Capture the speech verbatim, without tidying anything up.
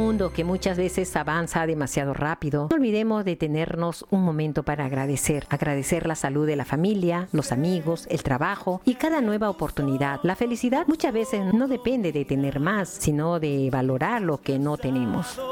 mundo que muchas veces avanza demasiado rápido, no olvidemos detenernos un momento para agradecer. Agradecer la salud de la familia, los amigos, el trabajo y cada nueva oportunidad. La felicidad muchas veces no depende de tener más, sino de valorar lo que no tenemos.